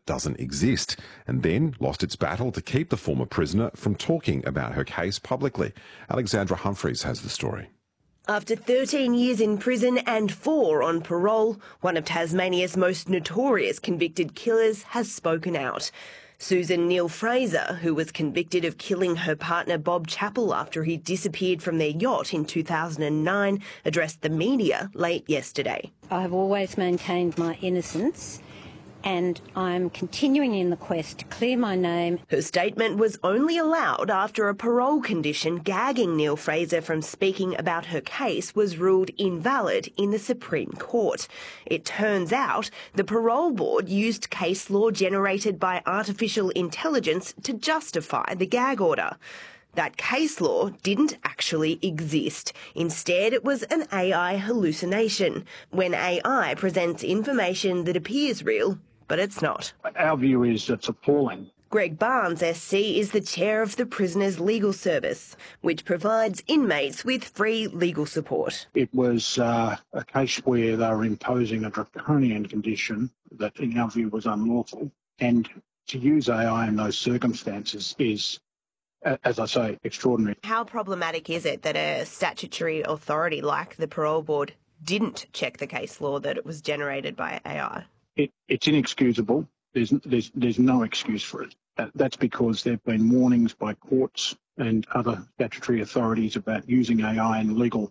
doesn't exist, and then lost its battle to keep the former prisoner from talking about her case publicly. Alexandra Humphreys has the story. After 13 years in prison and 4 on parole, one of Tasmania's most notorious convicted killers has spoken out. Susan Neal-Fraser, who was convicted of killing her partner Bob Chappell after he disappeared from their yacht in 2009, addressed the media late yesterday. I have always maintained my innocence, and I'm continuing in the quest to clear my name. Her statement was only allowed after a parole condition gagging Neal-Fraser from speaking about her case was ruled invalid in the Supreme Court. It turns out the parole board used case law generated by artificial intelligence to justify the gag order. That case law didn't actually exist. Instead, it was an AI hallucination, when AI presents information that appears real, but it's not. Our view is it's appalling. Greg Barnes, SC, is the chair of the Prisoners' Legal Service, which provides inmates with free legal support. It was a case where they were imposing a draconian condition that, in our view, was unlawful. And to use AI in those circumstances is, as I say, extraordinary. How problematic is it that a statutory authority like the Parole Board didn't check the case law that it was generated by AI? It's inexcusable. There's no excuse for it. That's because there have been warnings by courts and other statutory authorities about using AI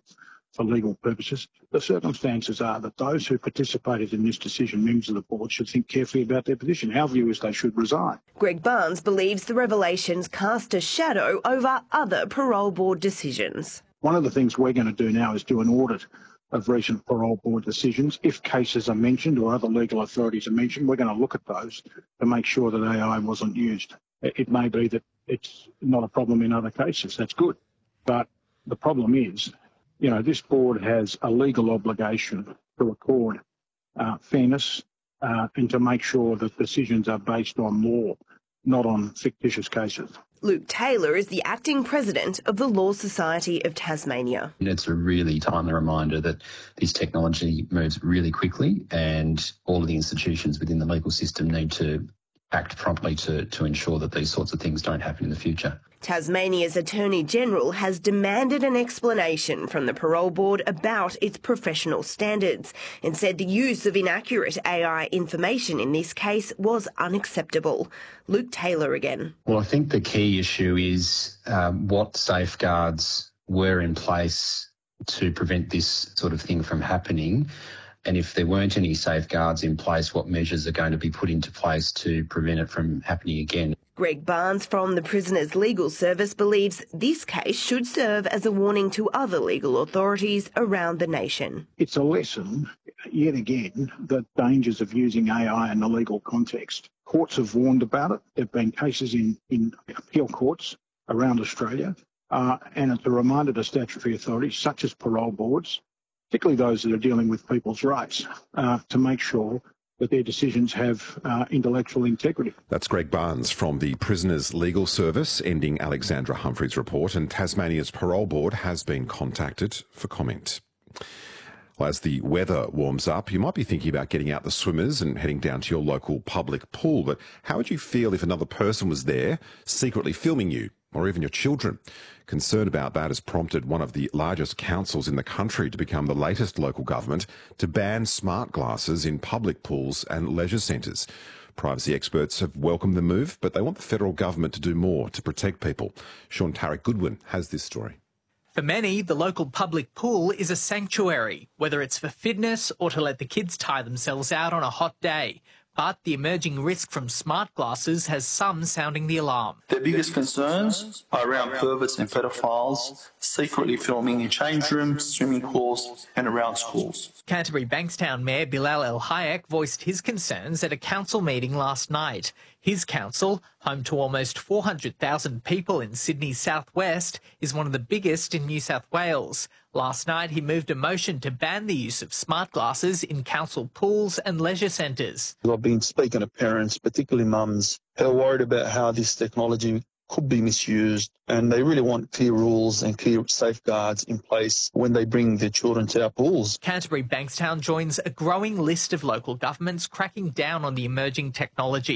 for legal purposes. The circumstances are that those who participated in this decision, members of the board, should think carefully about their position. Our view is they should resign. Greg Barnes believes the revelations cast a shadow over other parole board decisions. One of the things we're going to do now is do an audit of recent parole board decisions. If cases are mentioned or other legal authorities are mentioned, we're going to look at those to make sure that AI wasn't used. It may be that it's not a problem in other cases. That's good. But the problem is, this board has a legal obligation to record fairness and to make sure that decisions are based on law, not on fictitious cases. Luke Taylor is the acting president of the Law Society of Tasmania. It's a really timely reminder that this technology moves really quickly, and all of the institutions within the legal system need to act promptly to ensure that these sorts of things don't happen in the future. Tasmania's Attorney General has demanded an explanation from the Parole Board about its professional standards and said the use of inaccurate AI information in this case was unacceptable. Luke Taylor again. Well, I think the key issue is what safeguards were in place to prevent this sort of thing from happening. And if there weren't any safeguards in place, what measures are going to be put into place to prevent it from happening again? Greg Barnes from the Prisoners' Legal Service believes this case should serve as a warning to other legal authorities around the nation. It's a lesson, yet again, the dangers of using AI in the legal context. Courts have warned about it. There have been cases in appeal courts around Australia, and it's a reminder to statutory authorities, such as parole boards, particularly those that are dealing with people's rights, to make sure that their decisions have intellectual integrity. That's Greg Barnes from the Prisoners' Legal Service, ending Alexandra Humphreys' report, and Tasmania's Parole Board has been contacted for comment. Well, as the weather warms up, you might be thinking about getting out the swimmers and heading down to your local public pool, but how would you feel if another person was there secretly filming you, or even your children? Concern about that has prompted one of the largest councils in the country to become the latest local government to ban smart glasses in public pools and leisure centres. Privacy experts have welcomed the move, but they want the federal government to do more to protect people. Sean Tarek-Goodwin has this story. For many, the local public pool is a sanctuary, whether it's for fitness or to let the kids tire themselves out on a hot day. But the emerging risk from smart glasses has some sounding the alarm. The biggest concerns are around perverts and pedophiles secretly filming in change rooms, swimming pools and around schools. Canterbury Bankstown Mayor Bilal El Hayek voiced his concerns at a council meeting last night. His council, home to almost 400,000 people in Sydney's southwest, is one of the biggest in New South Wales. Last night, he moved a motion to ban the use of smart glasses in council pools and leisure centres. I've been speaking to parents, particularly mums, who are worried about how this technology could be misused, and they really want clear rules and clear safeguards in place when they bring their children to our pools. Canterbury Bankstown joins a growing list of local governments cracking down on the emerging technology.